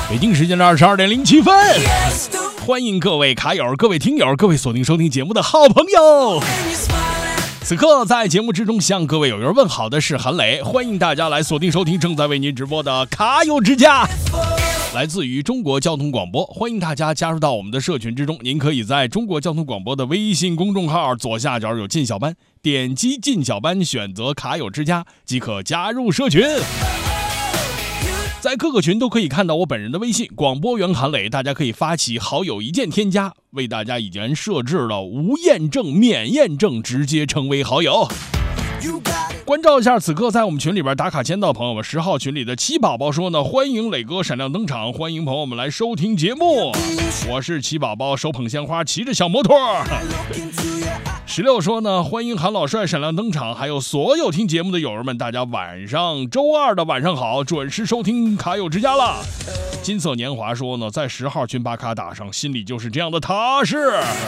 北京时间的22:07，欢迎各位卡友、各位听友、各位锁定收听节目的好朋友。此刻在节目之中向各位友友问好的是韩磊，欢迎大家来锁定收听正在为您直播的卡友之家，来自于中国交通广播，欢迎大家加入到我们的社群之中。您可以在中国交通广播的微信公众号左下角有进小班，点击进小班，选择卡友之家即可加入社群。在各个群都可以看到我本人的微信广播员韩磊，大家可以发起好友一键添加，为大家已经设置了无验证免验证，直接成为好友。关照一下此刻在我们群里边打卡签到朋友们，10号群里的七宝宝说呢，欢迎磊哥闪亮登场，欢迎朋友们来收听节目，我是七宝宝，手捧鲜花，骑着小摩托。16说呢，欢迎韩老帅闪亮登场，还有所有听节目的友人们，大家周二的晚上好，准时收听卡友之家了。金色年华说呢，在10号群把卡打上，心里就是这样的踏实。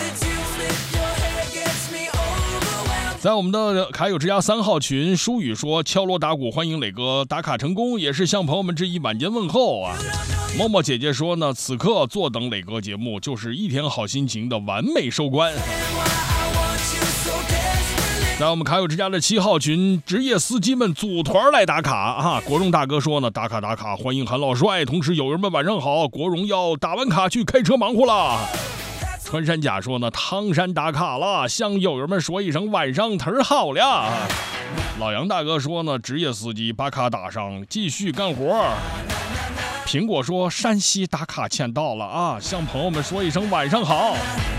在我们的卡友之家3号群，舒雨说敲锣打鼓欢迎磊哥打卡成功，也是向朋友们致以晚间问候啊。默默姐姐说呢，此刻坐等磊哥节目就是一天好心情的完美收官。在我们卡友之家的7号群，职业司机们组团来打卡啊！国荣大哥说呢，打卡，欢迎韩老帅，同时友人们晚上好，国荣要打完卡去开车忙活了。穿山甲说呢，汤山打卡了，向友人们说一声晚上忒好了。老杨大哥说呢，职业司机把卡打上，继续干活。苹果说山西打卡签到了啊，向朋友们说一声晚上好。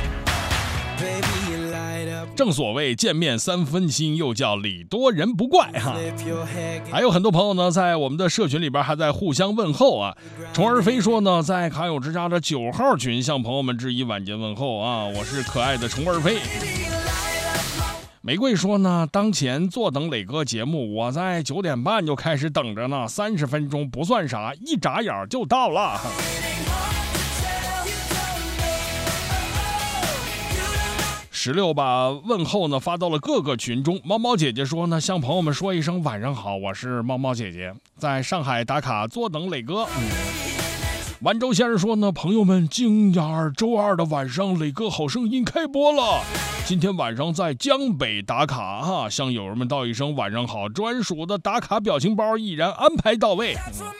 正所谓见面3分心，又叫礼多人不怪哈。还有很多朋友呢，在我们的社群里边还在互相问候啊。虫儿飞说呢，在卡友之家的9号群向朋友们致以晚间问候啊，我是可爱的虫儿飞。玫瑰说呢，当前坐等磊哥节目，我在9点半就开始等着呢，30分钟不算啥，一眨眼就到了。16把问候呢发到了各个群中。猫猫姐姐说呢，向朋友们说一声晚上好，我是猫猫姐姐，在上海打卡坐等磊哥。万州先生说呢，朋友们，今儿周二的晚上磊哥好声音开播了，今天晚上在江北打卡哈，向友人们道一声晚上好，专属的打卡表情包依然安排到位。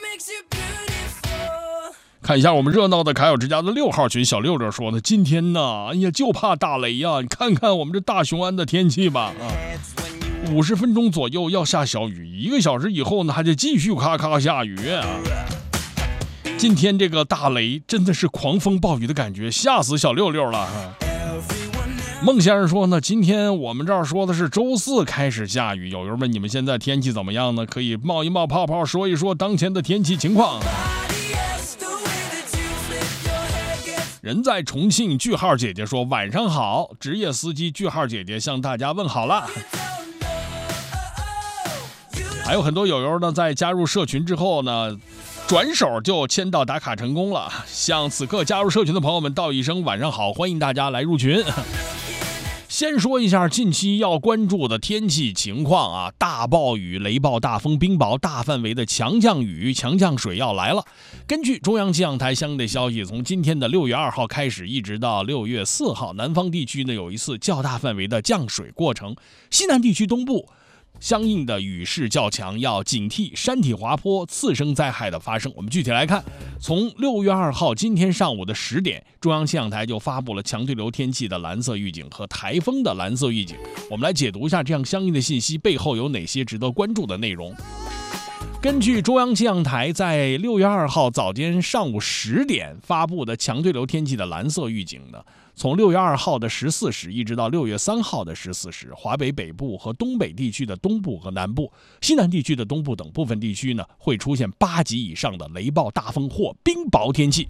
看一下我们热闹的卡友之家的6号群，小六这说呢，今天呢，哎呀，就怕打雷呀！你看看我们这大雄安的天气吧，50分钟左右要下小雨，1个小时以后呢，还得继续咔咔下雨啊！今天这个大雷真的是狂风暴雨的感觉，吓死小六六了。孟先生说呢，今天我们这儿说的是周4开始下雨，友友们，你们现在天气怎么样呢？可以冒一冒泡泡，说一说当前的天气情况。人在重庆句号姐姐说晚上好，职业司机句号姐姐向大家问好了。还有很多友友呢，在加入社群之后呢，转手就签到打卡成功了，向此刻加入社群的朋友们道一声晚上好，欢迎大家来入群。先说一下近期要关注的天气情况啊，大暴雨、雷暴、大风、冰雹、大范围的强降雨、强降水要来了。根据中央气象台相应的消息，从今天的6月2号开始，一直到6月4号，南方地区呢有一次较大范围的降水过程，西南地区东部相应的雨势较强，要警惕山体滑坡、次生灾害的发生。我们具体来看，从6月2号今天上午的10点，中央气象台就发布了强对流天气的蓝色预警和台风的蓝色预警。我们来解读一下这样相应的信息背后有哪些值得关注的内容。根据中央气象台在6月2号早间上午10点发布的强对流天气的蓝色预警呢，从6月2号的14时一直到6月3号的14时，华北北部和东北地区的东部和南部、西南地区的东部等部分地区呢，会出现8级以上的雷暴、大风或冰雹天气。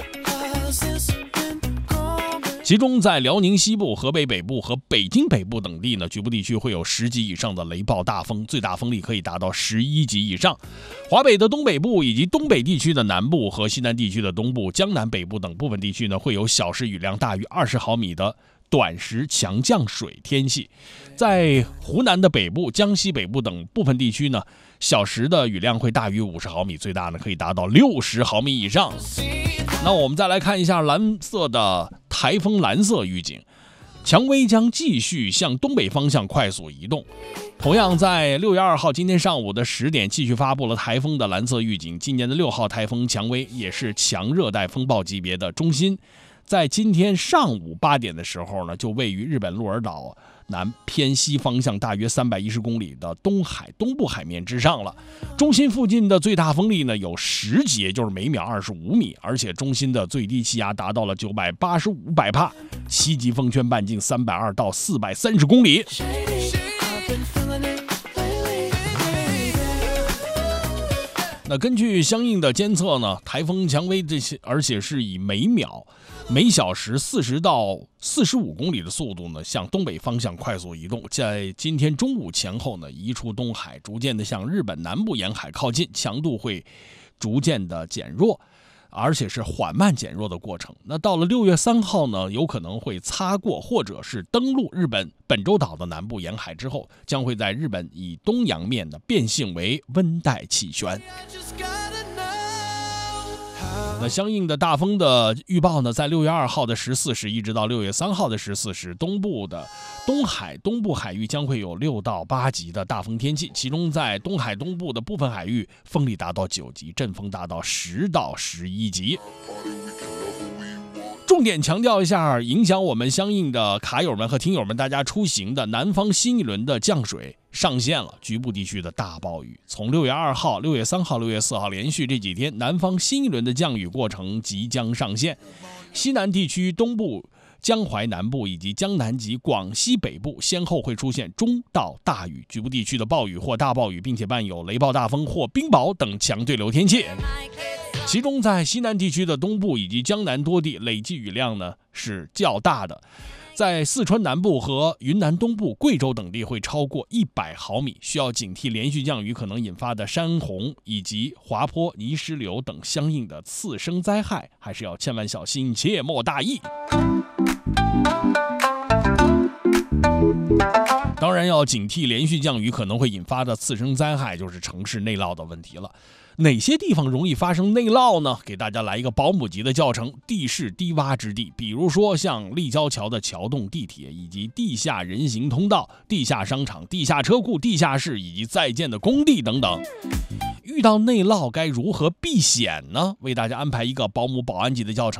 其中在辽宁西部、河北北部和北京北部等地呢，局部地区会有10级以上的雷暴大风，最大风力可以达到11级以上。华北的东北部以及东北地区的南部和西南地区的东部、江南北部等部分地区呢，会有小时雨量大于20毫米的短时强降水天气。在湖南的北部、江西北部等部分地区呢， 小时的雨量会大于50毫米，最大呢可以达到60毫米以上。那我们再来看一下蓝色的台风蓝色预警，蔷薇将继续向东北方向快速移动。同样在6月2号今天上午的10点继续发布了台风的蓝色预警。今年的6号台风蔷薇也是强热带风暴级别的中心，在今天上午8点的时候呢，就位于日本鹿儿岛南偏西方向大约310公里的东海东部海面之上了。中心附近的最大风力呢有10级，也就是每秒25米，而且中心的最低气压达到了985百帕，7级风圈半径320到430公里。那根据相应的监测呢，台风蔷薇这些，而且是以每小时40到45公里的速度呢，向东北方向快速移动，在今天中午前后呢，移出东海，逐渐的向日本南部沿海靠近，强度会逐渐的减弱，而且是缓慢减弱的过程。那到了6月3号呢，有可能会擦过或者是登陆日本本州岛的南部沿海之后，将会在日本以东洋面的变性为温带气旋。那相应的大风的预报呢，在6月2号的14时一直到6月3号的14时，东部的东海东部海域将会有6到8级的大风天气，其中在东海东部的部分海域风力达到9级，阵风达到10到11级。重点强调一下，影响我们相应的卡友们和听友们大家出行的南方新一轮的降水上线了，局部地区的大暴雨。从6月2号、6月3号、6月4号连续这几天，南方新一轮的降雨过程即将上线。西南地区东部、江淮南部以及江南及广西北部先后会出现中到大雨，局部地区的暴雨或大暴雨，并且伴有雷暴大风或冰雹等强对流天气。其中在西南地区的东部以及江南多地累计雨量呢是较大的，在四川南部和云南东部、贵州等地会超过100毫米，需要警惕连续降雨可能引发的山洪以及滑坡、泥石流等相应的次生灾害，还是要千万小心，切莫大意。当然要警惕连续降雨可能会引发的次生灾害，就是城市内涝的问题了。哪些地方容易发生内涝呢？给大家来一个保姆级的教程：地势低洼之地，比如说像立交桥的桥洞、地铁以及地下人行通道、地下商场、地下车库、地下室以及在建的工地等等。遇到内涝该如何避险呢？为大家安排一个保姆保安级的教程。